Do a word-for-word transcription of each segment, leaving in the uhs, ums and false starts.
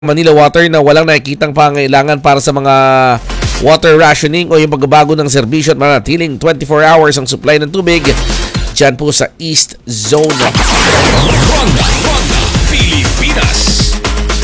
Manila Water na walang nakikitang pangailangan para sa mga water rationing o yung pagbabago ng serbisyo at manatiling twenty-four hours ang supply ng tubig dyan po sa East Zone. Ronda, Ronda, Pilipinas.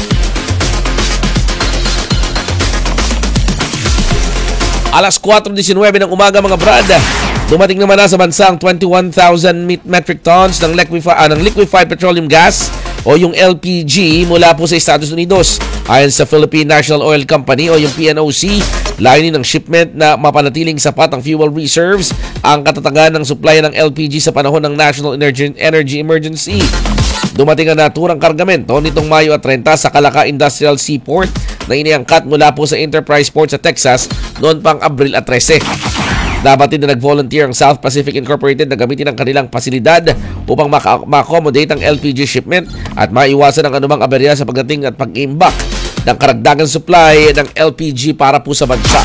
Alas four nineteen ng umaga mga brad, dumating naman na sa bansa ang twenty-one thousand metric tons ng, liquefi- ah, ng liquefied petroleum gas o yung L P G mula po sa Estados Unidos. Ayon sa Philippine National Oil Company o yung P N O C, layunin ng shipment na mapanatiling sapat ang fuel reserves ang katatagan ng supply ng L P G sa panahon ng National Energy, Energy Emergency. Dumating ang naturang kargamento nitong Mayo at thirty sa Calaca Industrial Seaport na iniangkat mula po sa Enterprise Port sa Texas noon pang Abril at thirteen. Dapat din na nag-volunteer ang South Pacific Incorporated na gamitin ang kanilang pasilidad upang ma-accommodate ang L P G shipment at maiwasan ang anumang aberya sa pagdating at pag-imbak ng karagdagang supply ng L P G para po sa bansa.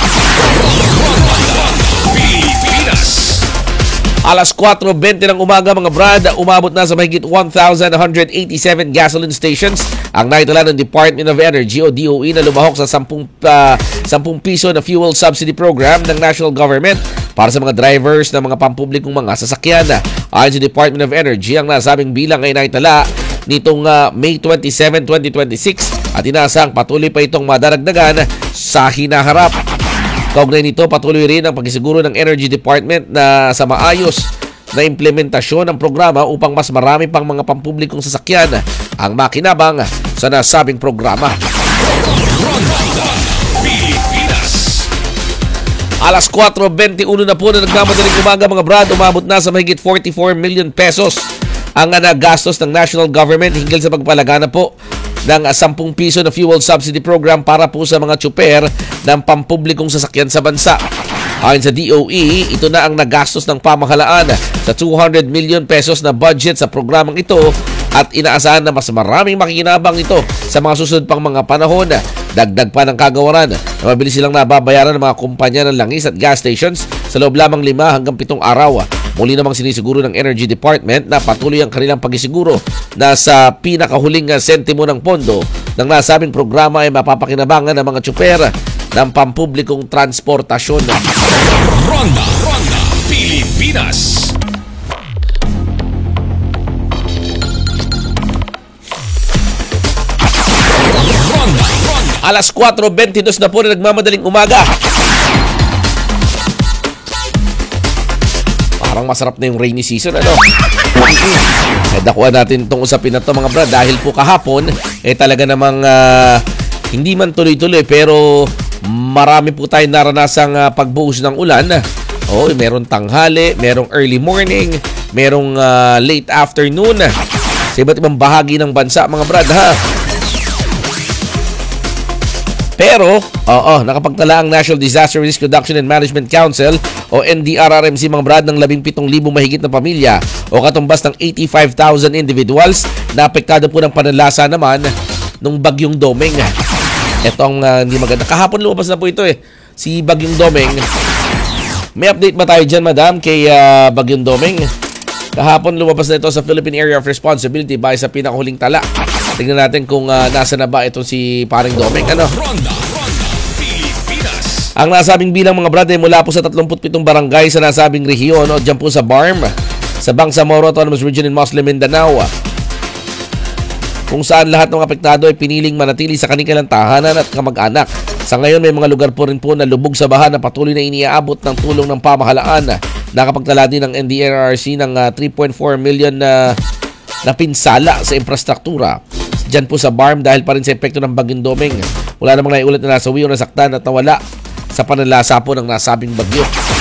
Pilipinas. Alas four twenty ng umaga mga brad, umabot na sa mahigit one thousand one hundred eighty-seven gasoline stations ang naitala ng Department of Energy o D O E na lumahok sa ten, uh, ten piso na fuel subsidy program ng national government para sa mga drivers ng mga pampublikong mga sasakyan. Ayon sa Department of Energy, ang nasabing bilang ay naitala nitong uh, May twenty-seventh, twenty twenty-six at inaasang patuloy pa itong madaragdagan sa hinaharap. Kaugnay nito, patuloy rin ang pagsisiguro ng Energy Department na sa maayos na implementasyon ng programa upang mas marami pang mga pampublikong sasakyan ang makinabang sa nasabing programa. Pilipinas. Alas four twenty-one na po na nagmamadaling umaga mga brad, umabot na sa mahigit forty-four million pesos ang nagastos ng national government hinggil sa pagpalagana po ng ten piso na fuel subsidy program para po sa mga tsuper ng pampublikong sasakyan sa bansa. Ayon sa D O E, ito na ang nagastos ng pamahalaan sa two hundred million pesos na budget sa programang ito at inaasahan na mas maraming makikinabang ito sa mga susunod pang mga panahon. Dagdag pa ng kagawaran na mabilis silang nababayaran ng mga kumpanya ng langis at gas stations sa loob lamang lima hanggang pitong araw. Muli namang sinisiguro ng Energy Department na patuloy ang kanilang pagisiguro na sa pinakahuling sentimo ng pondo ng nasabing programa ay mapapakinabangan ng mga tsuper ng pampublikong transportasyon. Ronda, Ronda, Pilipinas. Ronda, Ronda. Alas four twenty-two na po na nagmamadaling umaga. Parang masarap na yung rainy season, ano? Eh, dakuan natin itong usapin na to mga brad dahil po kahapon, eh talaga namang uh, hindi man tuloy-tuloy pero marami po tayong naranasang uh, pagbuhos ng ulan. Oh, meron tanghali, merong early morning, merong uh, late afternoon sa iba't ibang bahagi ng bansa mga brad, ha? Pero, oo, nakapagtala ang National Disaster Risk Reduction and Management Council o N D R R M C mga brad ng seventeen thousand mahigit na pamilya o katumbas ng eighty-five thousand individuals na apektado po ng pananlasa naman nung Bagyong Domeng. Ito ang uh, hindi maganda. Kahapon lumabas na po ito eh, si Bagyong Domeng. May update ba tayo dyan, madam, kay uh, Bagyong Domeng? Kahapon lumabas na ito sa Philippine Area of Responsibility by sa pinakahuling tala. Tingnan natin kung uh, nasa na ba itong si paring Domeng. Ano? Ronda, Ronda, Pilipinas. Ang nasabing bilang mga brad ay mula po sa thirty-seven barangay sa nasabing rehiyon o dyan po sa B A R M, sa Bangsamoro Autonomous Region in Muslim Mindanao, kung saan lahat ng apektado ay piniling manatili sa kanilang tahanan at kamag-anak. Sa ngayon may mga lugar po rin po na lubog sa baha na patuloy na iniaabot ng tulong ng pamahalaan. Nakapagtala din ng N D R R C ng uh, three point four million na, na pinsala sa infrastruktura dyan po sa B A R M dahil pa rin sa epekto ng Bagyong Domeng. Wala namang naiulat na nasawi o nasaktan at nawala sa pananlasa po ng nasabing bagyo.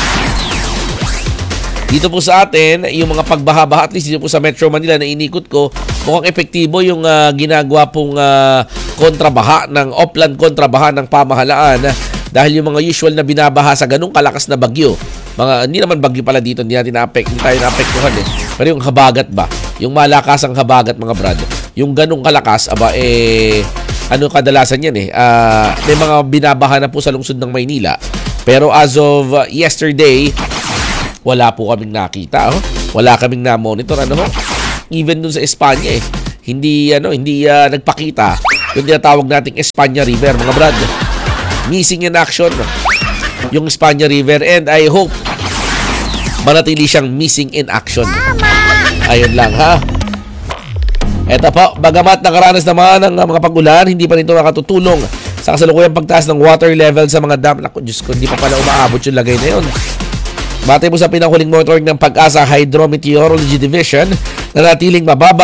Dito po sa atin, yung mga pagbaha-baha, at least dito po sa Metro Manila na inikot ko, mukhang epektibo yung uh, ginagawa pong uh, kontrabaha ng upland kontrabaha ng pamahalaan dahil yung mga usual na binabaha sa ganung kalakas na bagyo, mga hindi naman bagyo pala dito, hindi natin na-apek, hindi tayo na-apektuhan eh. Pero yung habagat ba? Yung malakasang habagat mga brad, yung ganung kalakas, aba eh, ano kadalasan yan eh, uh, may mga binabaha na po sa lungsod ng Maynila. Pero as of uh, yesterday, wala po kaming nakita, oh. Wala kaming na-monitor, ano ho? Even dun sa Espanya eh, hindi ano, hindi uh, nagpakita yung tinatawag nating Espanya River, mga brad. Missing in action yung Espanya River, and I hope manatili siyang missing in action. Ayun lang, ha. Eto po, bagamat nakaranas naman ng mga pag-ulan, hindi pa rin ito nakatutulong sa kasalukuyang pagtaas ng water level sa mga dam. Naku, Diyos ko, hindi pa pala umaabot yung lagay na yun. Batay po sa pinanghuling monitoring ng Pag-asa Hydrometeorology Division, na natiling mababa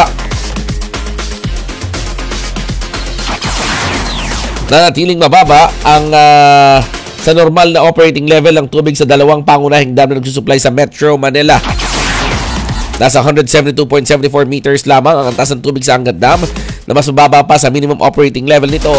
na natiling mababa ang uh, sa normal na operating level ng tubig sa dalawang pangunahing dam na nagsusupply sa Metro Manila. Nasa one seventy-two point seven four meters lamang ang antas ng tubig sa Angat Dam, na mas mababa pa sa minimum operating level nito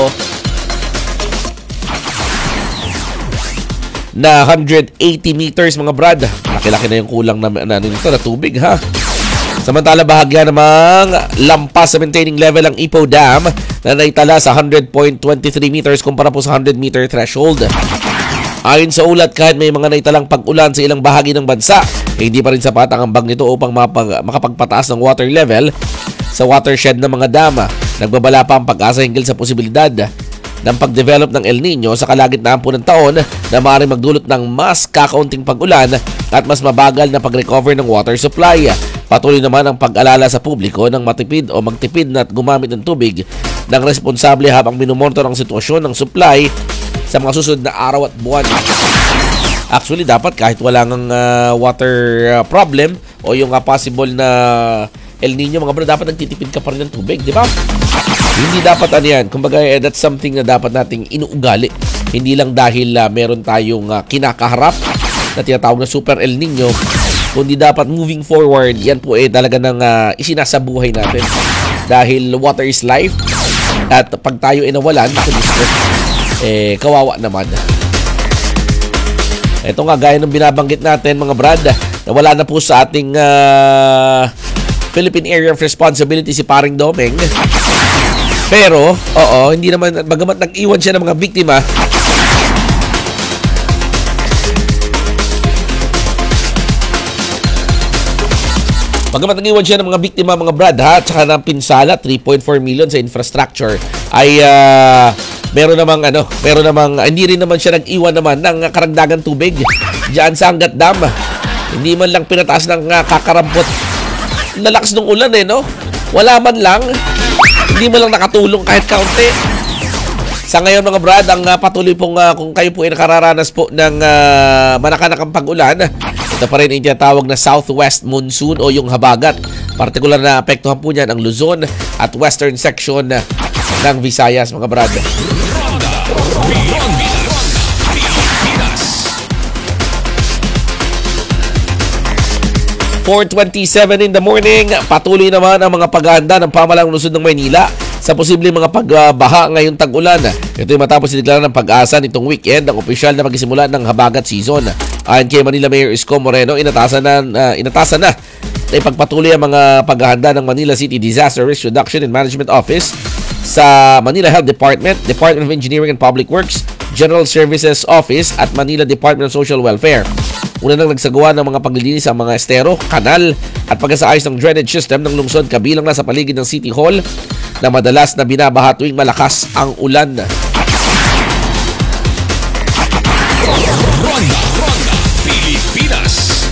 na one eighty meters, mga brad. Laki-laki na yung kulang na, na, nito, na tubig, ha. Samantala, bahagya namang lampas sa maintaining level ang Ipoh Dam na naitala sa one hundred point two three meters kumpara po sa one hundred meter threshold. Ayon sa ulat, kahit may mga naitalang pag-ulan sa ilang bahagi ng bansa, eh, hindi pa rin sapat ang ambag nito upang mapag, makapagpataas ng water level sa watershed ng mga dam. Nagbabala pa ang Pag-asa hinggil sa posibilidad ng pag-develop ng El Nino sa kalagitnaan po ng taon na maaaring magdulot ng mas kakaunting pag-ulan at mas mabagal na pag-recover ng water supply. Patuloy naman ang pag-alala sa publiko ng matipid o magtipid na at gumamit ng tubig ng responsable habang minumonitor ang sitwasyon ng supply sa mga susunod na araw at buwan. Actually, dapat kahit wala ng uh, water uh, problem o yung uh, possible na El Nino, mga bro, dapat nagtitipid ka pa rin ng tubig, di ba? Hindi dapat ano yan. Kumbaga, eh, that's something na dapat nating inuugali. Hindi lang dahil uh, meron tayong uh, kinakaharap na tinatawag na Super El Nino, kundi dapat moving forward, yan po eh talaga ng uh, isinasabuhay natin. Dahil water is life, at pag tayo ay nawalan, eh, kawawa naman. Ito nga, gaya ng binabanggit natin, mga brad, na wala na po sa ating uh, Philippine Area of Responsibility si Paring Domeng. Pero, oo, hindi naman, bagamat nag-iwan siya ng mga biktima, bagamat nag-iwan siya ng mga biktima, mga brad, ha, tsaka ng pinsala, three point four million sa infrastructure, ay, uh, meron namang, ano, meron namang, hindi rin naman siya nag-iwan naman ng karagdagang tubig diyan sa Angat Dam. Hindi man lang pinataas ng uh, kakarampot. Lalakas ng ulan, eh, no? Wala man lang. Hindi mo lang nakatulong kahit kaunti. Sa ngayon, mga brad, ang uh, patuloy pong uh, kung kayo po ay nakararanas po ng uh, manakanakang pag-ulan, ito pa rin ang tinatawag na southwest monsoon o yung habagat. Partikular na apektuhan po niyan ang Luzon at western section ng Visayas, mga brad. four twenty-seven in the morning, patuloy naman ang mga paghahanda ng pamahalang lungsod ng Maynila sa posibleng mga pagbaha ngayong tag-ulan. Ito ay matapos ideklara ng Pag-asa nitong weekend ang opisyal na pagsisimula ng habagat season. Ayon kay Manila Mayor Isko Moreno, inatasan na, uh, inatasan na na ipagpatuloy ang mga paghahanda ng Manila City Disaster Risk Reduction and Management Office sa Manila Health Department, Department of Engineering and Public Works, General Services Office at Manila Department of Social Welfare. Una nang nagsagawa ng mga paglilinis sa mga estero, kanal at pagsasaayos ng drainage system ng lungsod kabilang na sa paligid ng City Hall na madalas na binabaha tuwing malakas ang ulan. Ronda, Ronda, Pilipinas.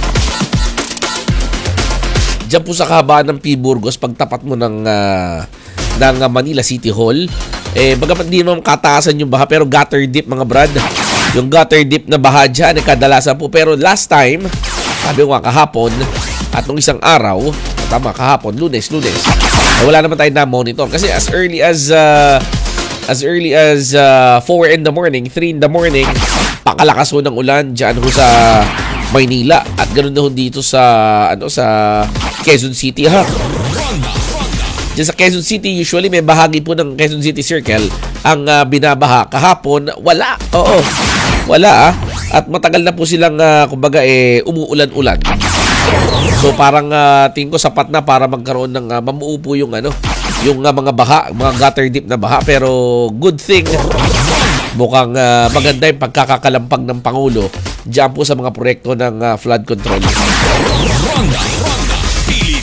Diyan po sa kahabaan ng P. Burgos, pagtapat mo ng, uh, ng Manila City Hall, eh, bagamat di naman kataasan yung baha, pero gutter deep, mga brad. Yung gutter deep na baha dyan, eh, kadalasan po. Pero last time, sabi ko nga kahapon, at nung isang araw, tama, kahapon, lunes, lunes, eh, wala naman tayo na-monitor. Kasi as early as, uh, as early as uh, four in the morning, three in the morning, pakalakas ho ng ulan dyan ho sa Maynila. At ganoon na ho dito sa, ano, sa Quezon City, ha? Diyan sa Quezon City, usually may bahagi po ng Quezon City Circle ang uh, binabaha. Kahapon, wala. Oo, wala, ah. At matagal na po silang, uh, kumbaga, eh, umuulan-ulan. So, parang uh, tingin ko sapat na para magkaroon ng uh, mamuo po yung, ano, yung uh, mga baha, mga gutter deep na baha. Pero, good thing, mukhang uh, maganda yung pagkakakalampag ng Pangulo diyan po sa mga proyekto ng uh, flood control. Ronda, Ronda, Pilipinas.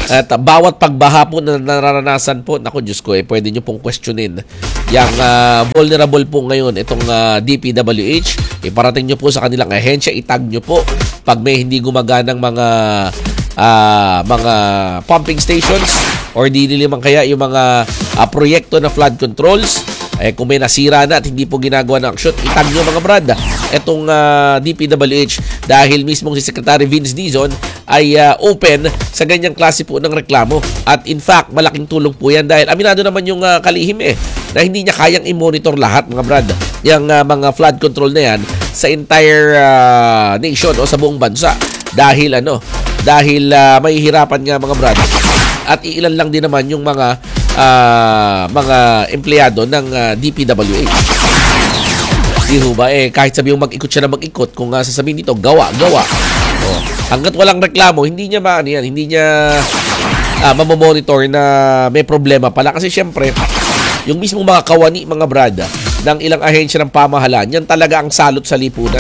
At uh, bawat pagbaha po na nararanasan po, naku Diyos ko, eh, pwede nyo pong questionin. Yung uh, vulnerable po ngayon, itong uh, D P W H, iparating nyo po sa kanilang ahensya, itag nyo po pag may hindi gumaganang mga uh, mga pumping stations or di niliman kaya yung mga uh, proyekto na flood controls. Eh, kung may nasira na at hindi po ginagawa ng aksyon, itag nyo mga brad. Itong uh, D P W H dahil mismong si Secretary Vince Dizon ay uh, open sa ganyang klase po ng reklamo. At in fact, malaking tulong po yan dahil aminado naman yung uh, kalihim eh na hindi niya kayang i-monitor lahat mga brad. Yung uh, mga flood control na yan sa entire uh, nation o sa buong bansa. Dahil ano, dahil uh, mahihirapan nga mga brad. At iilan lang din naman yung mga uh, mga empleyado ng uh, D P W H. Di ho ba? Eh, kahit sabi yung mag-ikot siya na mag-ikot, kung uh, sasabihin dito, gawa, gawa. Oh, hanggat walang reklamo, hindi niya maano yan, hindi niya uh, mamamonitor na may problema pala. Kasi syempre, yung mismong mga kawani, mga brada, ng ilang ahensya ng pamahalaan, yan talaga ang salot sa lipunan.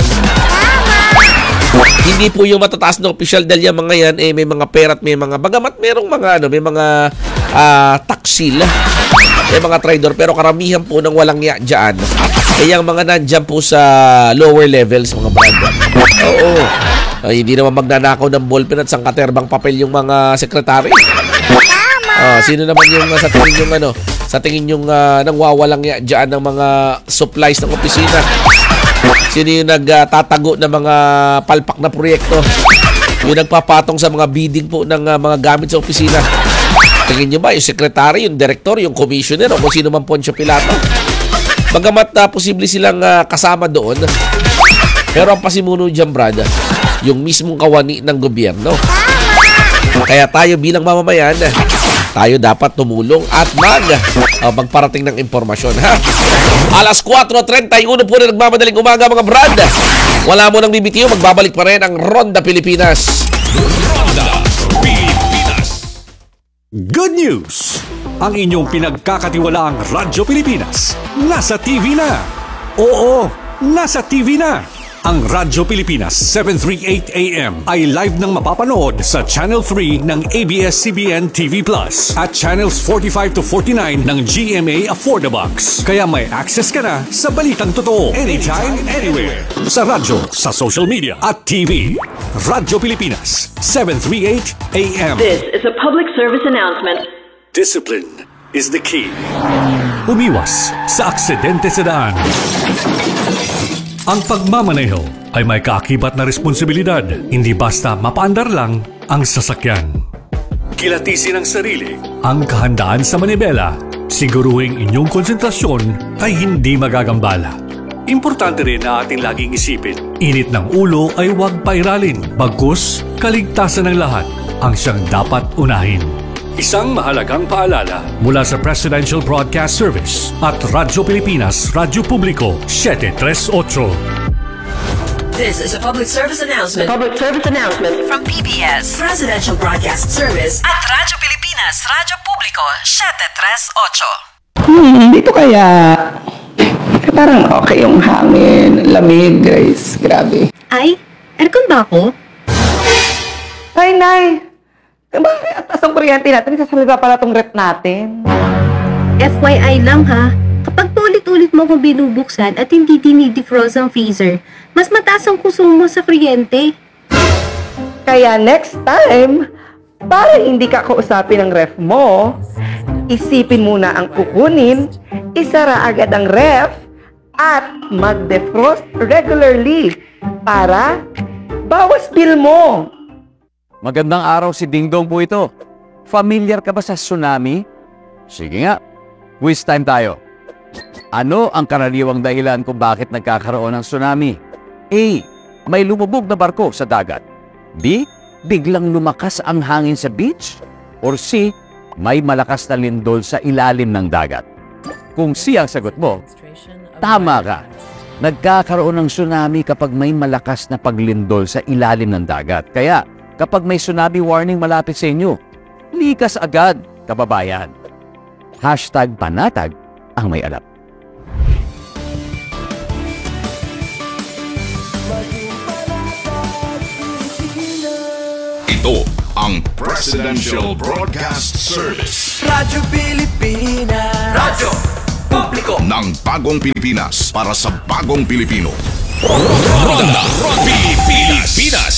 Hindi po yung matataas na opisyal dahil yung mga yan, eh, may mga pera at may mga, bagamat merong mga, ano, may mga uh, taksil, may mga trader, pero karamihan po ng walang ya dyan. Kaya yung mga nandyan po sa lower levels, mga brad. Oo. Ay, hindi naman magnanakaw ng ballpen at sangkaterbang papel yung mga sekretary. Oh, sino naman yung uh, sa tingin yung ano, sa tingin yung uh, nangwawalang ya dyan ng mga supplies ng opisina? Sino yung nagtatago uh, ng mga palpak na proyekto? Yung nagpapatong sa mga bidding po ng uh, mga gamit sa opisina? Tingin nyo ba, yung sekretary, yung director, yung commissioner, o kung sino man Poncio Pilato? Bagamat uh, posible silang uh, kasama doon, pero ang pasimuno dyan, brad, yung mismong kawani ng gobyerno. Kaya tayo bilang mamamayan, tayo dapat tumulong at mag uh, magparating ng impormasyon, ha? Alas kwatro treinta y uno po na nagmamadaling umaga, mga brad. Wala mo nang bibitiyo, magbabalik pa rin ang Ronda Pilipinas. Ronda Pilipinas. Good news! Ang inyong pinagkakatiwalaang Radyo Pilipinas nasa T V na. Oo, nasa T V na. Ang Radyo Pilipinas seven thirty-eight A M ay live nang mapapanood sa Channel three ng A B S C B N T V Plus at Channels forty-five to forty-nine ng G M A Affordabox. Kaya may access ka na sa balitang totoo anytime, anywhere. Sa radyo, sa social media at T V. Radyo Pilipinas seven thirty-eight A M. This is a public service announcement. Discipline is the key. Umiwas sa aksidente sa daan. Ang pagmamaneho ay may kaakibat na responsibilidad, hindi basta mapaandar lang ang sasakyan. Kilatisin ang sarili, ang kahandaan sa manibela, siguruhing inyong konsentrasyon ay hindi magagambala. Importante rin na ating laging isipin, init ng ulo ay huwag pairalin, bagkus kaligtasan ng lahat ang siyang dapat unahin. Isang mahalagang paalala mula sa Presidential Broadcast Service at Radyo Pilipinas, Radyo Publiko, seven thirty-eight. This is a public service announcement Public service announcement. from P B S Presidential Broadcast Service at Radyo Pilipinas, Radyo Publiko, seven thirty-eight. Hmm, dito kaya parang okay yung hangin, lamig, guys. Grabe. Ay, aircon ba ako? Ay, Nay! Bakit atas ang kuryente natin? Sasalba pala tong rep natin. F Y I lang ha, kapag paulit-ulit mo kung binubuksan at hindi dinidefrost ang freezer, mas mataas ang konsumo sa kuryente. Kaya next time, para hindi ka kausapin ng ref mo, isipin muna ang kukunin, isara agad ang ref, at mag-defrost regularly para bawas bill mo. Magandang araw, si Dingdong po ito. Familiar ka ba sa tsunami? Sige nga, quiz time tayo. Ano ang karaniwang dahilan kung bakit nagkakaroon ng tsunami? A. May lumubog na barko sa dagat. B. Biglang lumakas ang hangin sa beach. Or C. May malakas na lindol sa ilalim ng dagat. Kung C ang sagot mo, tama ka. Nagkakaroon ng tsunami kapag may malakas na paglindol sa ilalim ng dagat. Kaya, kapag may tsunami warning malapit sa inyo, likas agad, kababayan. Hashtag panatag ang may alam. Ito ang Presidential Broadcast Service Radyo Pilipinas. Radyo Publiko ng Bagong Pilipinas para sa Bagong Pilipino. Ronda Pilipinas. Pilipinas.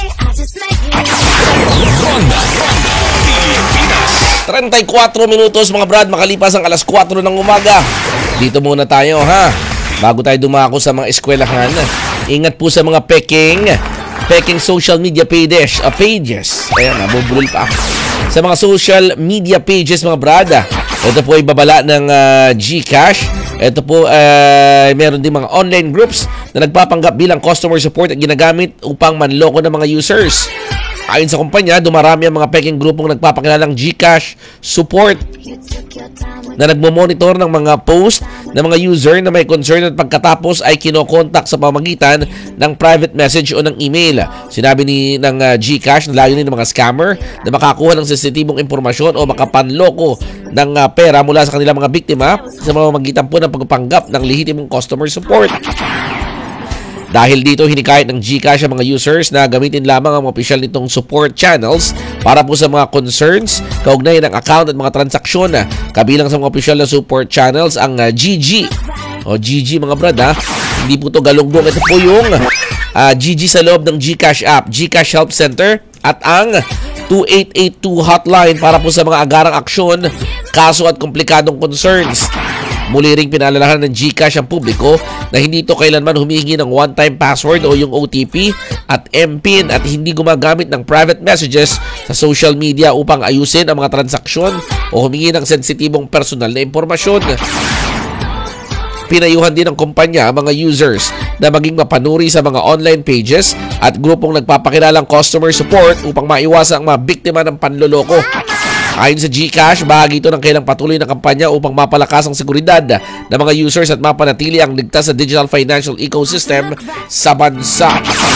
Ronda Pilipinas. thirty-four minutos mga brad, makalipas ang alas kwatro ng umaga. Dito muna tayo ha. Bago tayo dumako sa mga eskwelahan, ingat po sa mga peking, peking social media pages. Uh, pages. Ayan, nabubulol pa ako. Sa mga social media pages mga brad, ito po ay babala ng uh, GCash. Ito po ay uh, meron din mga online groups na nagpapanggap bilang customer support at ginagamit upang manloko ng mga users. Ayon sa kumpanya, dumarami ang mga peking grupong nagpapakilalang GCash support na nagmo-monitor ng mga post ng mga user na may concern at pagkatapos ay kinokontak sa pamamagitan ng private message o ng email. Sinabi ni ng uh, GCash na layunin ng mga scammer na makakuha ng sensitibong impormasyon o makapanloko ng uh, pera mula sa kanilang mga biktima sa pamamagitan po ng pagpanggap ng lehitimong customer support. Dahil dito, hinikayat ng GCash ang mga users na gamitin lamang ang opisyal nitong support channels para po sa mga concerns, kaugnay ng account at mga transaksyon. Kabilang sa mga opisyal na support channels ang uh, G G. O G G mga brad ha. Hindi po to galunggong. Ito po yung uh, G G sa loob ng GCash app, GCash Help Center at ang two eight eight two hotline para po sa mga agarang aksyon, kaso at komplikadong concerns. Muli ring pinaalalahan ng GCash ang publiko na hindi ito kailanman humihingi ng one-time password o yung O T P at M PIN at hindi gumagamit ng private messages sa social media upang ayusin ang mga transaksyon o humingi ng sensitibong personal na impormasyon. Pinayuhan din ng kumpanya ang mga users na maging mapanuri sa mga online pages at grupong nagpapakilalang customer support upang maiwasan ang mga biktima ng panloloko. Ayon sa GCash, bahagi ito ng kailang patuloy na kampanya upang mapalakas ang seguridad ng mga users at mapanatili ang ligtas sa digital financial ecosystem sa bansa.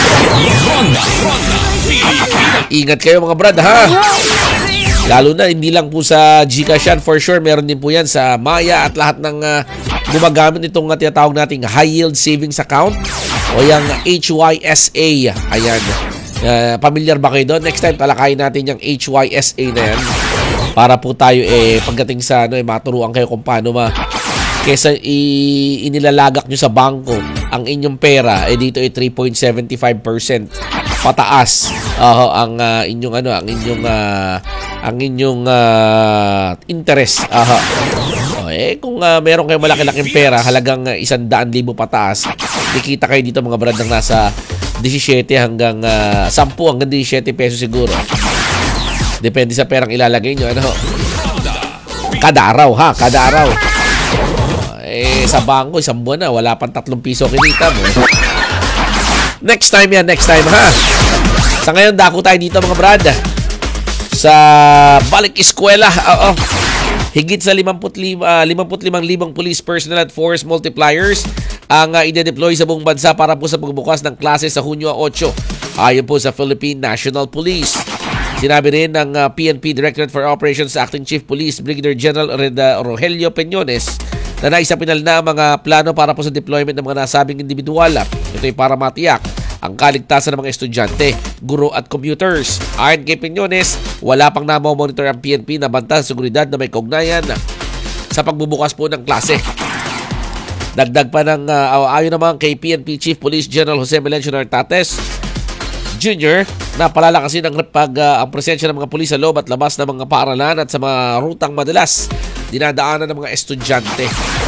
Ingat kayo mga brad ha! Lalo na hindi lang po sa GCash yan, for sure meron din po yan sa Maya at lahat ng uh, gumagamit nitong uh, tinatawag nating high yield savings account o yung H Y S A. Ayan. Uh, familiar ba kayo doon? Next time talakayin natin yung H Y S A na yan. Para po tayo eh pagdating sa ano eh maturuan kayo kung paano ma kesa i, inilalagak nyo sa bangko ang inyong pera eh dito ay three point seven five percent pataas uh, ang uh, inyong ano ang inyong uh, ang inyong uh, interest uh, oh, eh kung uh, meron kayong malaki-laking pera halagang uh, one hundred thousand pataas kikita kayo dito mga brad ng nasa seventeen hanggang uh, ten hanggang seventeen pesos siguro. Depende sa perang ilalagay nyo. Ano? Kada araw ha, kada araw. Eh, sa bangko, isang buwan na, wala pang tatlong piso kinita mo. Next time yan, next time ha. Sa ngayon, dako tayo dito mga brad. Sa balik eskwela, oo. Higit sa fifty-five thousand police personnel at force multipliers ang uh, ide-deploy sa buong bansa para po sa pagbubukas ng klase sa Hunyo eight. Ayon po sa Philippine National Police. Sinabi rin ng uh, P N P Directorate for Operations Acting Chief Police Brigadier General Reda Rogelio Peñones na naisapinal na mga plano para po sa deployment ng mga nasabing individual. Ito ay para matiyak ang kaligtasan ng mga estudyante, guro at commuters. Ayon kay Peñones, wala pang namomonitor ang P N P na banta sa seguridad na may kaugnayan sa pagbubukas po ng klase. Dagdag pa ng uh, ayon naman kay P N P Chief Police General Jose Melencio Nartates Junior na palalakasin ang, pag, uh, ang presensya ng mga pulis sa loob at labas ng mga paaralan at sa mga rutang madalas dinadaanan ng mga estudyante.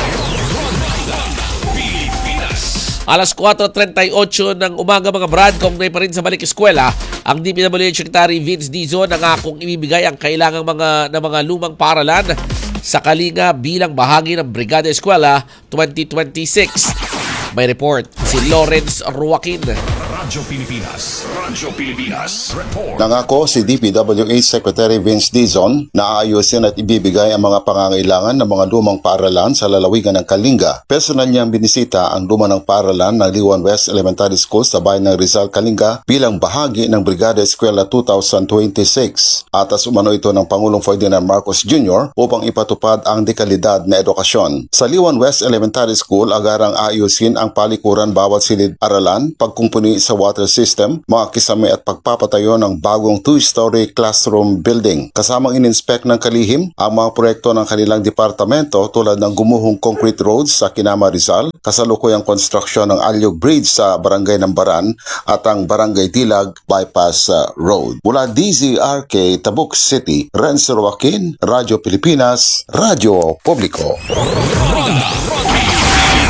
Alas kwatro thirty-eight ng umaga mga brad, kung may pa rin sa balik eskwela, ang D P W H Secretary Vince Dizon nangakong ibibigay ang kailangang mga, ng mga lumang paaralan sa Kalinga bilang bahagi ng Brigada Eskwela twenty twenty-six. May report si Lawrence Ruakin. Radyo Pilipinas. Radyo Pilipinas. Report. Nangako si D P W H Secretary Vince Dizon na aayusin at ibibigay ang mga pangangailangan ng mga lumang paaralan sa lalawigan ng Kalinga. Personal niyang binisita ang luma ng paaralan ng Liwan West Elementary School sa bayan ng Rizal, Kalinga bilang bahagi ng Brigada Eskwela twenty twenty-six. Atas umano ito ng Pangulong Ferdinand Marcos Junior upang ipatupad ang dekalidad na edukasyon. Sa Liwan West Elementary School, agarang aayusin ang palikuran bawat silid-aralan, pagkumpuni sa water system, mga kisame at pagpapatayo ng bagong two-story classroom building. Kasamang in-inspect ng kalihim ang mga proyekto ng kanilang departamento tulad ng gumuhong concrete roads sa Kinama, Rizal, kasalukuyang construction ng Alyog Bridge sa Barangay Nambaran at ang Barangay Dilag Bypass uh, Road. Mula D Z R K, Tabuk City, Renzo Joaquin, Radyo Pilipinas, Radyo Publiko. Ronda Pilipinas.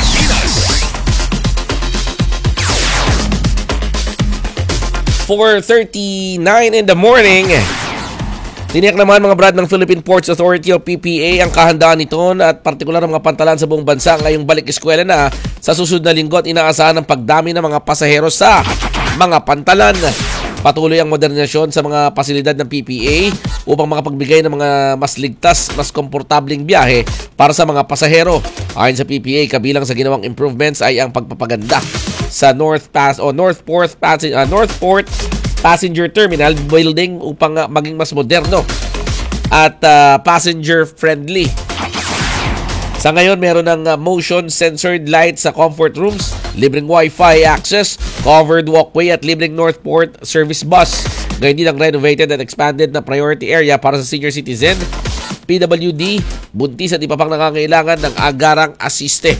four thirty-nine in the morning. Tiniyak naman mga brad ng Philippine Ports Authority o P P A ang kahandaan nito at partikular ang mga pantalan sa buong bansa ngayong balik eskwela na sa susunod na linggo at inaasahan ang pagdami ng mga pasahero sa mga pantalan. Patuloy ang modernisasyon sa mga pasilidad ng P P A upang makapagbigay ng mga mas ligtas, mas komportabling biyahe para sa mga pasahero. Ayon sa P P A, kabilang sa ginawang improvements ay ang pagpapaganda sa North Pass o Northport Passenger uh, Northport Passenger Terminal building upang uh, maging mas moderno at uh, passenger friendly. Sa ngayon, meron ng uh, motion sensored lights sa comfort rooms, libreng Wi-Fi access, covered walkway at libreng Northport service bus. Ngayon din ang renovated and expanded na priority area para sa senior citizen, P W D, buntis at iba pang nangangailangan ng agarang asiste.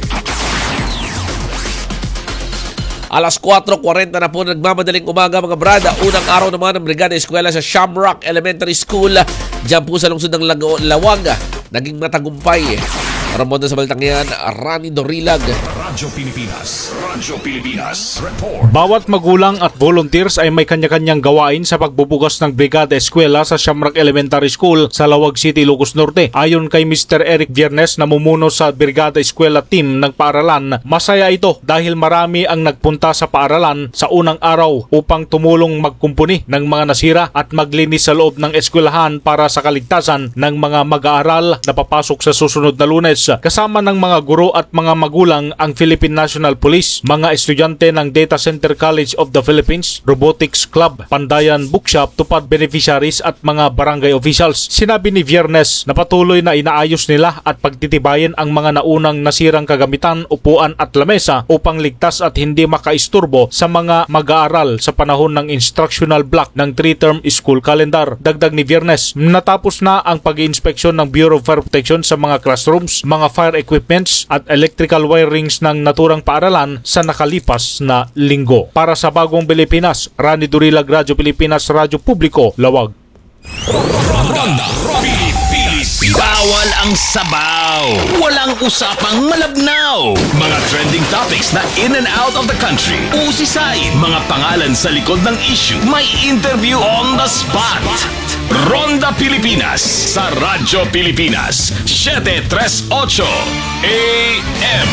Alas four forty na po nagmamadaling umaga mga brada. Unang araw naman ng Brigada Eskwela sa Shamrock Elementary School diyan po sa lungsod ng Lawag. Naging matagumpay. Ramon sa balitang yan, Rani Dorilag. Radyo Pilipinas. Radyo Pilipinas. Report. Bawat magulang at volunteers ay may kanya-kanyang gawain sa pagbubukas ng Brigada Eskwela sa Shamrock Elementary School sa Lawag City, Ilocos Norte. Ayon kay Mister Eric Viernes na mumuno sa Brigada Eskwela team ng paaralan, masaya ito dahil marami ang nagpunta sa paaralan sa unang araw upang tumulong magkumpuni ng mga nasira at maglinis sa loob ng eskwelahan para sa kaligtasan ng mga mag-aaral na papasok sa susunod na Lunes. Kasama ng mga guro at mga magulang ang Philippine National Police, mga estudyante ng Data Center College of the Philippines, Robotics Club, Pandayan Bookshop, Tupad beneficiaries at mga barangay officials. Sinabi ni Viernes na patuloy na inaayos nila at pagtitibayin ang mga naunang nasirang kagamitan, upuan at lamesa upang ligtas at hindi makaisturbo sa mga mag-aaral sa panahon ng instructional block ng three-term school calendar. Dagdag ni Viernes, natapos na ang pag-iinspeksyon ng Bureau of Fire Protection sa mga classrooms, mga fire equipments at electrical wirings ng naturang paaralan sa nakalipas na linggo. Para sa Bagong Pilipinas, Rani Dorilag, Radyo Pilipinas, Radyo Publiko, Lawag. Ronda Pilipinas. Bawal ang sabaw. Walang usapang malabnaw. Mga trending topics na in and out of the country. Usisay. Mga pangalan sa likod ng issue. May interview on the spot. Ronda Pilipinas sa Radyo Pilipinas seven thirty-eight A M.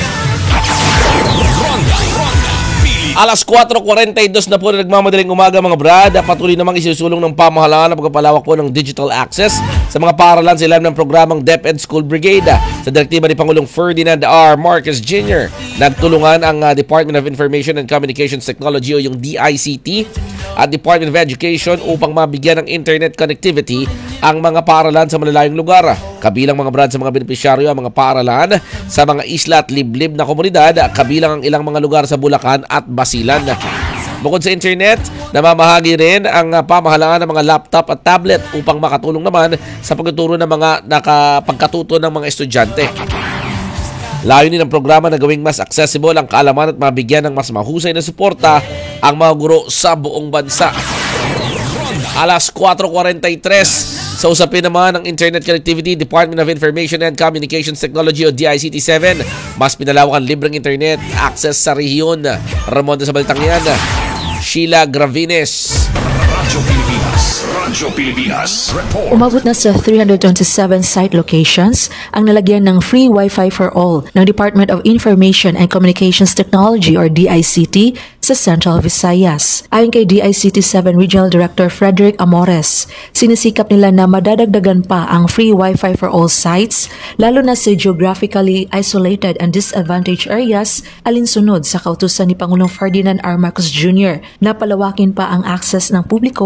Ronda, Ronda. Alas four forty-two na po na nagmamadaling umaga mga brad. Patuloy namang isusulong ng pamahalaan ang pagpapalawak po ng digital access sa mga paaralan sa ilalim ng programang DepEd School Brigade. Sa direktiba ni Pangulong Ferdinand R. Marcos Junior, nagtulungan ang uh, Department of Information and Communications Technology o yung D I C T at Department of Education upang mabigyan ng internet connectivity ang mga paaralan sa malalayong lugar. Kabilang mga brad sa mga benepisyaryo ang mga paaralan sa mga isla at liblib na komunidad, kabilang ang ilang mga lugar sa Bulacan at Basilan. Bukod sa internet, namamahagi rin ang pamahalaan ng mga laptop at tablet upang makatulong naman sa pagtuturo ng mga nakapagkatuto ng mga estudyante. Layunin ng programa na gawing mas accessible ang kaalaman at mabigyan ng mas mahusay na suporta ang mga guro sa buong bansa. Alas four forty-three, sa usapin naman ng Internet Connectivity, Department of Information and Communications Technology o D I C T seven, mas pinalawak ang libreng internet access sa rehiyon. Ramon sa balitang yan, Sheila Gravines. Radyo Pilipinas. Radyo Pilipinas. Report. Umabot na sa three hundred twenty-seven site locations ang nalagyan ng free Wi-Fi for all ng Department of Information and Communications Technology or D I C T sa Central Visayas. Ayon kay D I C T seven Regional Director Frederick Amores, sinisikap nila na madadagdagan pa ang free Wi-Fi for all sites, lalo na sa geographically isolated and disadvantaged areas, alinsunod sa kautusan ni Pangulong Ferdinand R. Marcos Junior na palawakin pa ang access ng publiko sa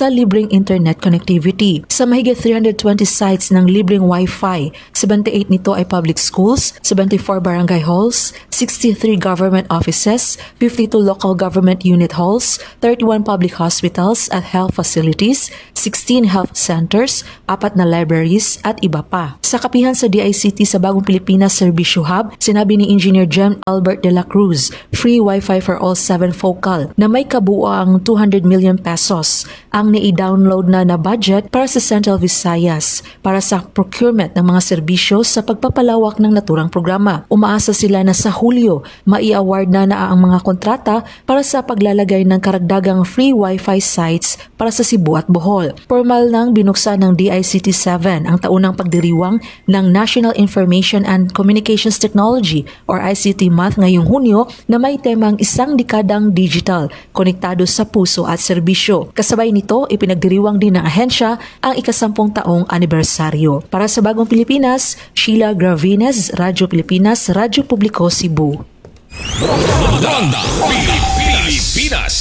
sa libreng internet connectivity. Sa mahigit three hundred twenty sites ng libreng Wi-Fi, seventy-eight nito ay public schools, seventy-four barangay halls, sixty-three government offices, fifty-two local government unit halls, thirty-one public hospitals at health facilities, sixteen health centers, apat na libraries at iba pa. Sa kapihan sa D I C T sa Bagong Pilipinas Servicio Hub, sinabi ni Engineer Jem Albert de la Cruz, free Wi-Fi for all seven focal na may kabuoang two hundred million pesos ang nai-download na na budget para sa Central Visayas para sa procurement ng mga serbisyo sa pagpapalawak ng naturang programa. Umaasa sila na sa Hulyo, mai-award na na ang mga kontrata para sa paglalagay ng karagdagang free Wi-Fi sites para sa Cebu at Bohol. Formal nang binuksan ng D I C T seven ang taunang pagdiriwang ng National Information and Communications Technology or I C T Month ngayong Hunyo na may temang isang dekadang digital, konektado sa puso at serbisyo. Kasabay nito, ipinagdiriwang din ng ahensya ang ikasampung taong anibersaryo. Para sa Bagong Pilipinas, Sheila Gravines, Radyo Pilipinas, Radyo Publiko, Cebu. Ronda Pilipinas.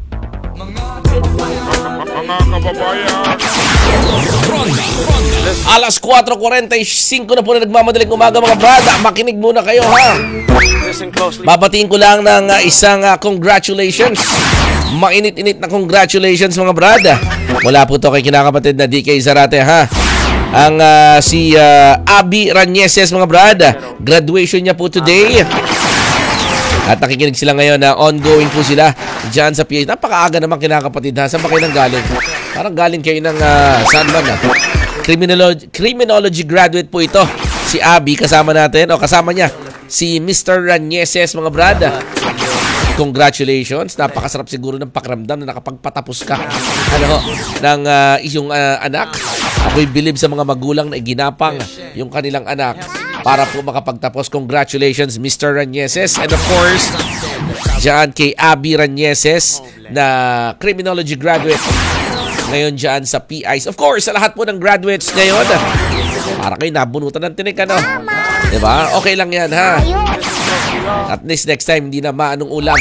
Mga kababayan. Ronda Alas four forty-five na po na nagmamadaling umaga mga brada. Makinig muna kayo ha. Babatiin ko lang ng uh, isang uh, congratulations. Mainit-init na congratulations mga brada. Mula po to kay kinakapatid na D K Zarate ha. Ang uh, si uh, Abby Ranieses mga brada. Graduation niya po today. At nakikinig sila ngayon na ongoing po sila dyan sa P H. Napakaaga naman kinakapatid ha. Saan ba kayo nang galing? Parang galing kayo ng uh, saan ba na? Criminology, criminology graduate po ito. Si Abby kasama natin. O kasama niya si Mister Ranieses mga brada. Congratulations. Napakasarap siguro ng pakiramdam na nakapagpatapos ka ano, ng uh, iyong uh, anak. Ako'y bilib sa mga magulang na iginapang yung kanilang anak para po makapagtapos. Congratulations, Mister Ranieses. And of course, dyan kay Abby Ranieses na criminology graduate ngayon dyan sa P I S. Of course, sa lahat po ng graduates ngayon, para kayo nabunutan ng tinik, ano? Diba? Okay lang yan, ha? At least next time, hindi na maanong ulam.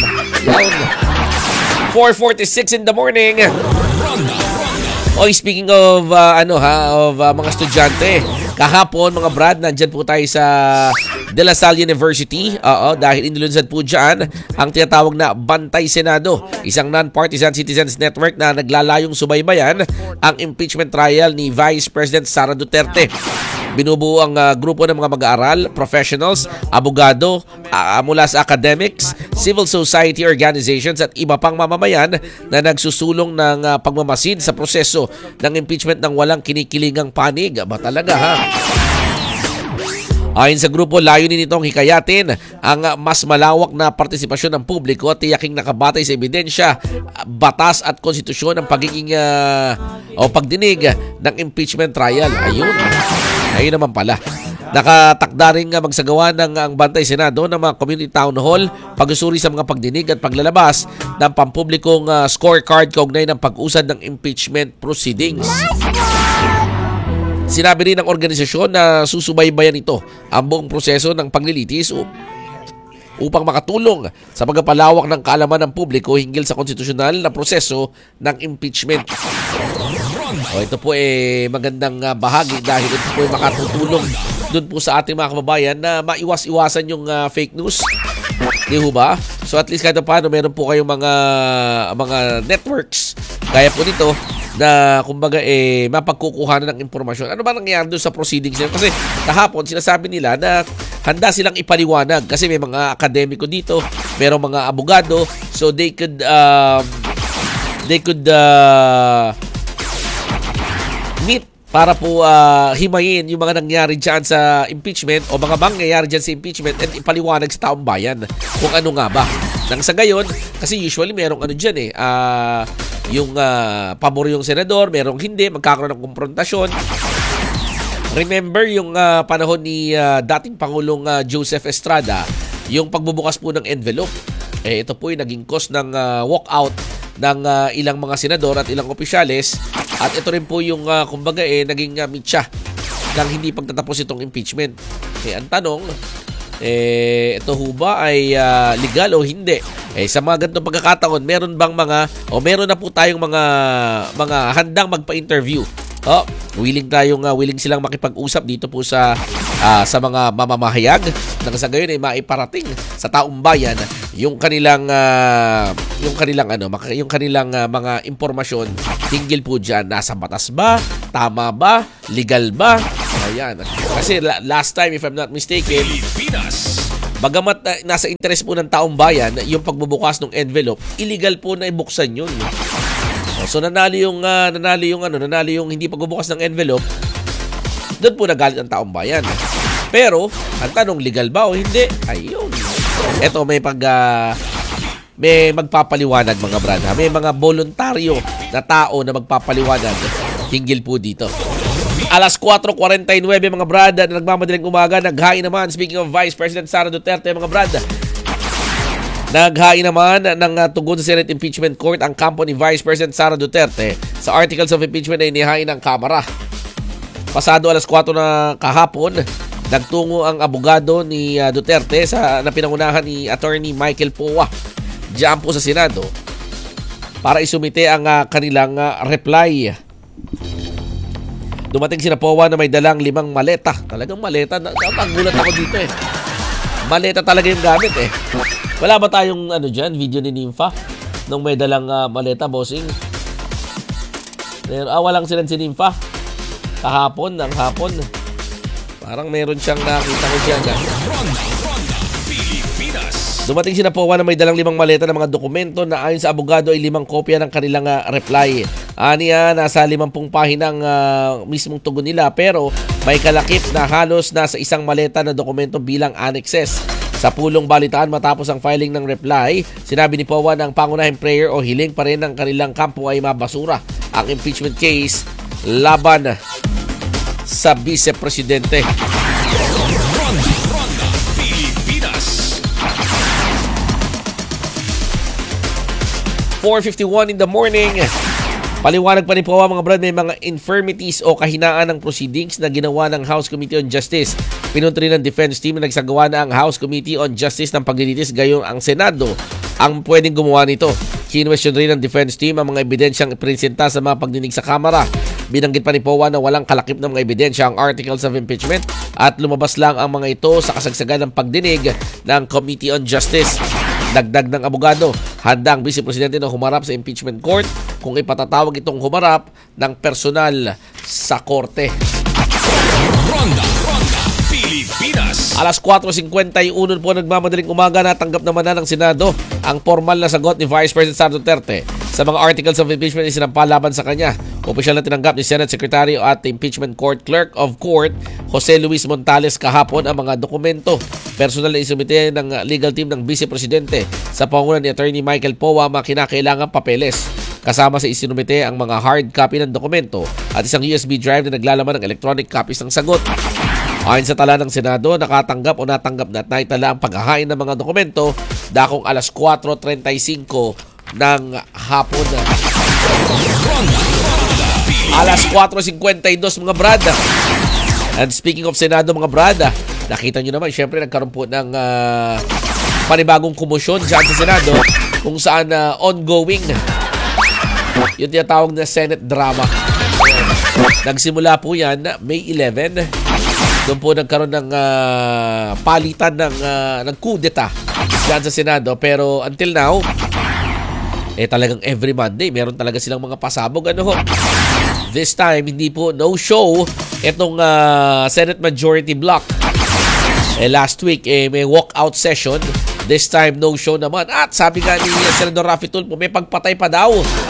four forty-six in the morning. Oy, speaking of, uh, ano ha, of uh, mga estudyante, kahapon, mga brad, nandyan po tayo sa De La Salle University. Oo, dahil inulunsad po dyan ang tinatawag na Bantay Senado, isang non-partisan citizens network na naglalayong subaybayan ang impeachment trial ni Vice President Sara Duterte. Binubuo ang uh, grupo ng mga mag-aaral, professionals, abogado, uh, mula sa academics, civil society organizations at iba pang mamamayan na nagsusulong ng uh, pagmamasid sa proseso ng impeachment ng walang kinikilingang panig. Ba talaga ha? Ayon sa grupo, layunin nitong hikayatin ang uh, mas malawak na partisipasyon ng publiko at tiyaking nakabatay sa ebidensya, batas at konstitusyon ng pagiging uh, o pagdinig ng impeachment trial. Ayun. Ayun naman pala. Nakatakda rin nga magsagawa ng ang Bantay Senado ng mga community town hall, pag-usuri sa mga pagdinig at paglalabas ng pampublikong uh, scorecard kaugnay ng pag-usad ng impeachment proceedings. Sinabi rin ng organisasyon na susubaybayan ito ang buong proseso ng paglilitis upang makatulong sa pagpapalawak ng kaalaman ng publiko hinggil sa konstitusyonal na proseso ng impeachment. O, ito po eh magandang uh, bahagi dahil ito po ay makatutulong doon po sa ating mga kababayan na maiwas-iwasan yung uh, fake news. Di ho ba? So at least kahit paano meron po kayong mga mga networks kaya po dito na kumbaga eh mapagkukuhanan ng impormasyon. Ano ba nangyayari doon sa proceedings nila? Kasi kahapon sinasabi nila na handa silang ipaliwanag kasi may mga akademiko dito, merong mga abogado, so they could um, they could uh, meet para po uh, himayin yung mga nangyari dyan sa impeachment o mga mangyayari dyan sa impeachment at ipaliwanag sa taong bayan kung ano nga ba. Nang sa gayon, kasi usually merong ano dyan eh, uh, yung uh, pabor yung senador, merong hindi, magkakaroon ng konfrontasyon. Remember yung uh, panahon ni uh, dating Pangulong uh, Joseph Estrada, yung pagbubukas po ng envelope. Eh, ito po yung naging cause ng uh, walkout ng uh, ilang mga senador at ilang opisyales. At ito rin po yung uh, kumbaga eh, naging uh, mitya ng hindi pagtatapos itong impeachment. Eh, ang tanong, eh, ito ho ba ay uh, legal o hindi? Eh sa mga ganitong pagkakataon, meron bang mga o meron na po tayong mga mga handang magpa-interview? Oh, willing tayong uh, willing silang makipag-usap dito po sa uh, sa mga mamamahayag nang sa gayon ay maiparating sa taong bayan yung kanilang uh, yung kanilang ano, yung kanilang uh, mga impormasyon hinggil po diyan, nasa batas ba, tama ba, legal ba? Ayan. Kasi last time, if I'm not mistaken, bagamat uh, nasa interes po ng taong bayan yung pagbubukas ng envelope, illegal po na ibuksan yun. So nanalo yung uh, nanalo yung ano, nanalo yung hindi pagbubukas ng envelope. Doon po nagalit ang taong bayan. Pero ang tanong, legal ba o hindi? Ayun. Ito may pag uh, may magpapaliwanag mga brad. May mga voluntaryo na tao na magpapaliwanag hinggil po dito. Alas four forty-nine mga brad na nagmamadaling umaga, naghain naman, speaking of Vice President Sara Duterte mga brad, naghain naman ng uh, tugon sa Senate Impeachment Court ang kampo ni Vice President Sara Duterte sa articles of impeachment na inihain ng Kamara. Pasado alas four na kahapon, nagtungo ang abogado ni uh, Duterte sa na pinangunahan ni Attorney Michael Powa diyan po sa Senado para isumite ang uh, kanilang uh, reply. Dumating sina Powa na may dalang limang maleta. Talagang maleta. Nagulat ako dito eh. Maleta talaga yung gamit eh. Wala ba tayong ano dyan, video ni Nympha nung may dalang uh, maleta, bossing? Pero, ah, walang silang si Nympha. Kahapon, ng hapon. Parang meron siyang nakita ko dyan. Ah. Dumating sina Powa na may dalang limang maleta ng mga dokumento na ayon sa abogado ay limang kopya ng kanilang uh, reply. Aniya, nasa limampung pahinang uh, mismong tugon nila pero may kalakip na halos nasa isang maleta na dokumento bilang annexes. Sa pulong balitaan matapos ang filing ng reply, sinabi ni Powa na ang pangunahing prayer o hiling pa rin ng kanilang kampo ay mabasura ang impeachment case laban sa Vice Presidente. four fifty-one in the morning. Paliwanag pa ni Powa mga brad, may mga infirmities o kahinaan ng proceedings na ginawa ng House Committee on Justice. Pinuntri ng defense team na nagsagawa na ang House Committee on Justice ng paglilitis, gayon ang Senado ang pwedeng gumawa nito. Kinwestiyon rin ng defense team ang mga ebidensyang ipresenta sa mga pagdinig sa Kamara. Binanggit pa ni Powa na walang kalakip ng mga ebidensya ang articles of impeachment at lumabas lang ang mga ito sa kasagsagan ng pagdinig ng Committee on Justice. Dagdag ng abogado, handa ang Vice Presidente na humarap sa impeachment court kung ipatatawag itong humarap ng personal sa korte. Ronda, Ronda, Pilipinas. Alas four fifty-one po nagmamadaling umaga, natanggap naman na ng Senado ang formal na sagot ni Vice President Sara Duterte sa mga articles of impeachment na sinampal laban sa kanya. Opisyal na tinanggap ni Senate Secretary at Impeachment Court Clerk of Court Jose Luis Montales kahapon ang mga dokumento. Personal na isumite ng legal team ng Vice Presidente sa pangunan ni Attorney Michael Powa mga kinakailangang papeles. Kasama sa isinumite ang mga hard copy ng dokumento at isang U S B drive na naglalaman ng electronic copies ng sagot. Ayon sa tala ng Senado, nakatanggap o natanggap na at naitala ang paghahain ng mga dokumento dakong alas four thirty-five ng hapon. Alas four fifty-two mga brad. And speaking of Senado mga brad, nakita nyo naman, syempre nagkaroon po ng uh, panibagong komosyon dyan sa Senado kung saan uh, ongoing yung tinatawag na Senate drama. Nagsimula po yan May eleventh. Doon po nagkaroon ng uh, palitan ng, uh, ng kudeta dyan sa Senado. Pero until now, eh talagang every Monday, meron talaga silang mga pasabog. Ano ho? This time, hindi po no show itong uh, Senate Majority Block. Eh last week, eh, may walkout session. This time, no show naman. At sabi nga ni uh, Senador Raffy Tulfo, may pagpatay pa daw.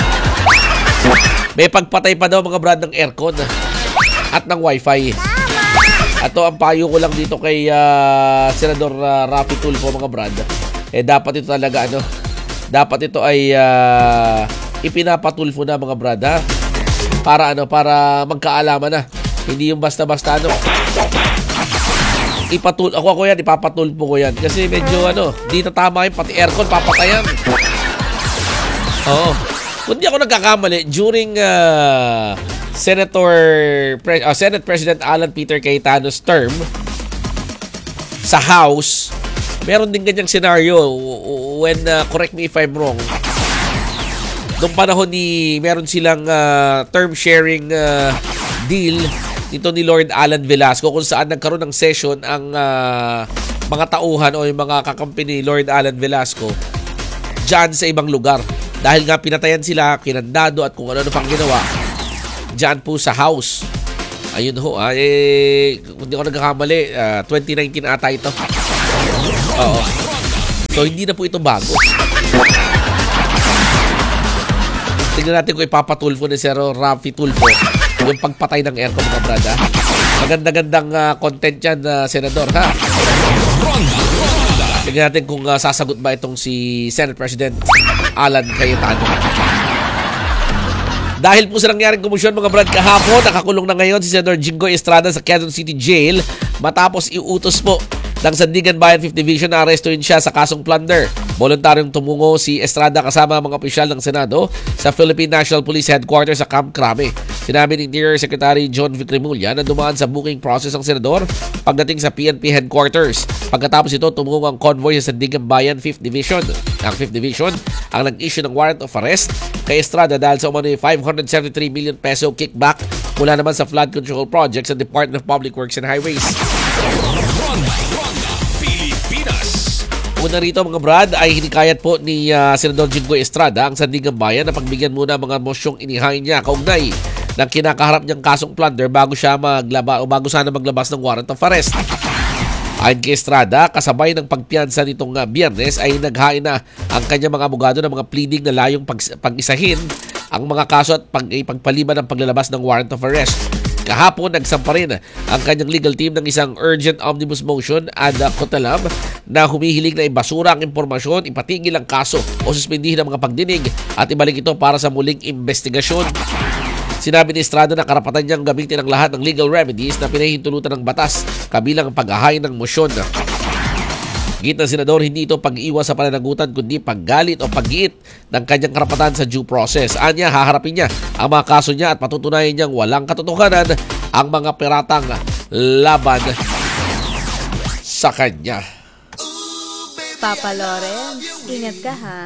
May pagpatay pa daw mga brad ng aircon at ng wifi. Ato ang payo ko lang dito kay uh, Senador uh, Raffy Tulfo mga brad. Eh dapat ito talaga ano, dapat ito ay uh, ipinapatulfo na mga brad ha? Para ano, para magkaalaman na. Hindi yung basta-basta ano. Ipatul ako ako yan, ipapatulfo ko yan kasi medyo ano, di tatama yung pati aircon papatayan. Oo. Kung di ako nagkakamali, during uh, Senator Pre- uh, Senate President Alan Peter Cayetano's term sa House, meron din ganyang scenario when, uh, correct me if I'm wrong, nung panahon ni, meron silang uh, term sharing uh, deal nito ni Lord Alan Velasco kung saan nagkaroon ng session ang uh, mga tauhan o yung mga kakampi ni Lord Alan Velasco dyan sa ibang lugar. Dahil nga pinatayan sila, kinandado at kung ano-ano pang ginawa dyan po sa house. Ayun ho, ah, eh, kung di ako nagkakamali, uh, twenty nineteen ata ito. Oo. So, hindi na po ito bago. Tingnan natin kung ipapatulfo ni Sir Rafi Tulfo yung pagpatay ng aircon, mga brada. Maganda-gandang uh, content yan, uh, Senador, ha? Tingnan natin kung uh, sasagot ba itong si Senate President Alan Cayetano. Dahil po sa nangyaring komisyon, mga brad, kahapon, nakakulong na ngayon si Senator Jinggoy Estrada sa Quezon City Jail matapos iutos po ng Sandigan Bayan fifth Division na arestuin siya sa kasong plunder. Voluntaryong tumungo si Estrada kasama ang mga opisyal ng Senado sa Philippine National Police Headquarters sa Camp Crame. Sinabi ni Interior Secretary John Vicremulla na dumaan sa booking process ang senador pagdating sa P N P Headquarters. Pagkatapos ito, tumungo ang convoy sa Sandigan Bayan fifth Division. Ang fifth Division ang nag-issue ng warrant of arrest kay Estrada dahil sa umano'y five hundred seventy-three million peso kickback mula naman sa flood control project sa Department of Public Works and Highways. Una rito, mga brad, ay hinikayat po ni uh, Senador Jinggoy Estrada ang Sandigan Bayan na pagbigyan muna mga mosyong inihain niya kaugnay ng kinakaharap niyang kasong plunder bago siya maglaba o bago sana maglabas ng warrant of arrest. Ayon kay Estrada, kasabay ng pagpiyansa nitong uh, Biyernes ay naghain na ang kanyang mga abogado ng mga pleading na layong pag- pag-isahin ang mga kaso at pag- pagpaliban ng paglalabas ng warrant of arrest. Kahapon, nagsampa rin ang kanyang legal team ng isang urgent omnibus motion ad cautelam na humihiling na ibasura ang impormasyon, ipatigil ang kaso o suspendihin ang mga pagdinig at ibalik ito para sa muling investigasyon. Sinabi ni Estrada na karapatan niyang gamitin ang lahat ng legal remedies na pinahihintulutan ng batas kabilang ang pag-ahain ng motion. Git ng senador, hindi ito pag-iwas sa pananagutan kundi paggalit o pag-giit ng kanyang karapatan sa due process. Anya, haharapin niya ang mga kaso niya at patutunayan niyang walang katotohanan ang mga peratang laban sa kanya. Papa Lawrence, ingat ka ha.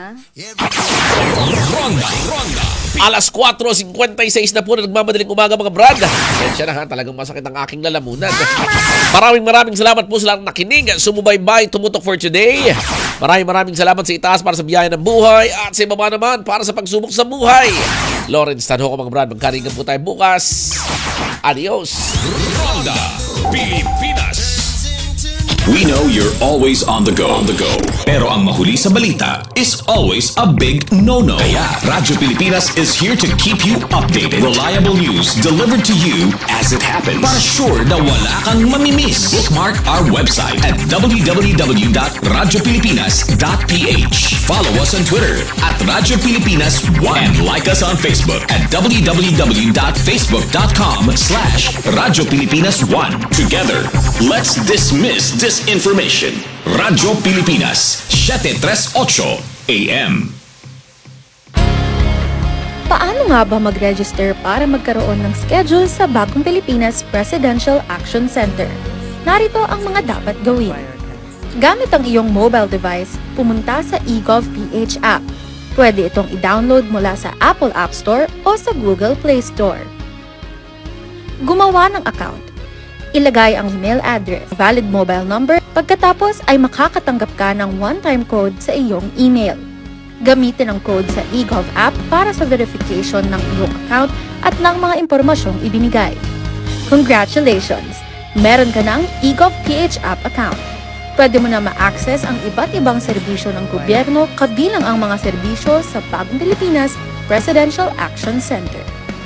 Ronda, ronda. Alas four fifty-six na po na nagmamadaling umaga, mga brad. Kaya na ha, talagang masakit ang aking lalamunan. Maraming maraming salamat po sa lahat nakinig, sumubaybay, tumutok for today. Maraming maraming salamat sa itaas para sa biyaya ng buhay at sa ibaba naman para sa pagsubok sa buhay. Lawrence Tanho ko, mga brad. Magkaringan po tayo bukas. Adios. Ronda Pilipinas. We know you're always on the go. On the go. Pero ang mahuli sa balita is always a big no-no. Kaya Radyo Pilipinas is here to keep you updated. Reliable news delivered to you as it happens. Para sure na wala kang mamimiss. Bookmark our website at w w w dot radyo pilipinas dot p h. Follow us on Twitter at Radyo Pilipinas one and like us on Facebook at w w w dot facebook dot com slash Radyo Pilipinas one. Together, let's dismiss this information. Radyo Pilipinas, seven thirty-eight A M. Paano nga ba mag-register para magkaroon ng schedule sa Bagong Pilipinas Presidential Action Center? Narito ang mga dapat gawin. Gamit ang iyong mobile device, pumunta sa eGovPH app. Pwede itong i-download mula sa Apple App Store o sa Google Play Store. Gumawa ng account. Ilagay ang email address, valid mobile number, pagkatapos ay makakatanggap ka ng one-time code sa iyong email. Gamitin ang code sa eGov app para sa verification ng iyong account at ng mga impormasyong ibinigay. Congratulations! Meron ka ng eGovPH app account. Pwede mo na ma-access ang iba't ibang serbisyo ng gobyerno kabilang ang mga serbisyo sa Bagong Pilipinas Presidential Action Center.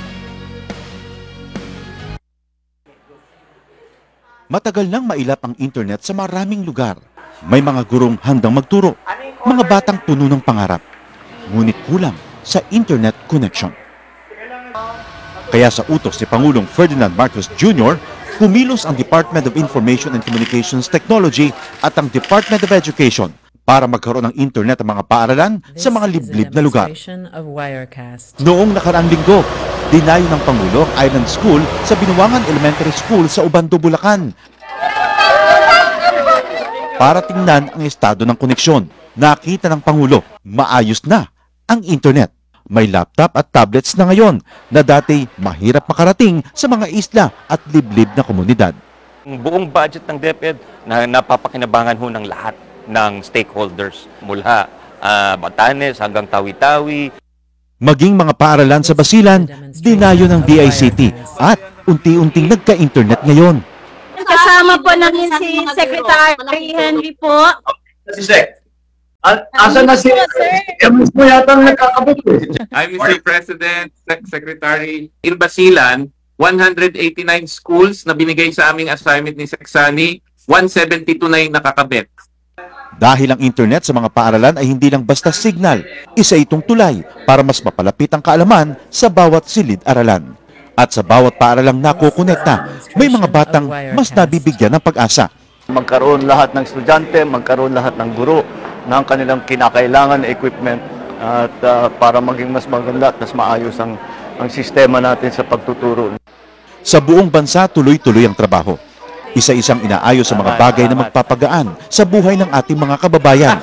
Matagal nang mailap ang internet sa maraming lugar. May mga gurong handang magturo, mga batang puno ng pangarap. Ngunit kulang sa internet connection. Kaya sa utos ni Pangulong Ferdinand Marcos Junior, kumilos ang Department of Information and Communications Technology at ang Department of Education para magkaroon ng internet ang mga paaralan sa mga liblib na lugar. Noong nakaraang linggo, dinayo ng Pangulo ang Island School sa Binuangan Elementary School sa Ubando, Bulacan. para tingnan ang estado ng koneksyon. Nakita ng Pangulo, maayos na ang internet. May laptop at tablets na ngayon na dati mahirap makarating sa mga isla at liblib na komunidad. Ang buong budget ng DepEd na napapakinabangan ho ng lahat ng stakeholders mula uh, Batanes hanggang Tawi-Tawi. Maging mga paaralan sa Basilan, dinayo ng D I C T at unti-unting nagka-internet ngayon. Kasama po namin si Secretary Henry po. Si Sec. Asan na si Ems mo yata ang nakakabot eh. I'm Mister President, Sec Secretary. In Basilan, one hundred eighty-nine schools na binigay sa aming assignment ni Seksani, one seventy-two na yung nakakabit. Dahil ang internet sa mga paaralan ay hindi lang basta signal, isa itong tulay para mas mapalapit ang kaalaman sa bawat silid-aralan. At sa bawat paaralang nakukonekta, may mga batang mas nabibigyan ng pag-asa. Magkaroon lahat ng estudyante, magkaroon lahat ng guro ng kanilang kinakailangan na equipment at uh, para maging mas maganda at mas maayos ang, ang sistema natin sa pagtuturo. Sa buong bansa, tuloy-tuloy ang trabaho. Isa-isang inaayos sa mga bagay na magpapagaan sa buhay ng ating mga kababayan.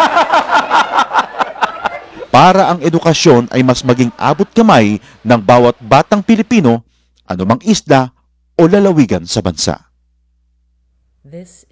Para ang edukasyon ay mas maging abot kamay ng bawat batang Pilipino, anumang isla o lalawigan sa bansa.